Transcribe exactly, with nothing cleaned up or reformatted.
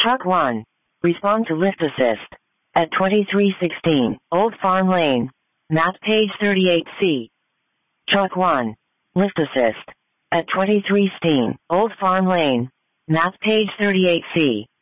Truck one. Respond to lift assist. At twenty-three sixteen, Old Farm Lane. Map page thirty-eight C. Truck one. Lift assist. At twenty-three sixteen, Old Farm Lane. Map page thirty-eight C.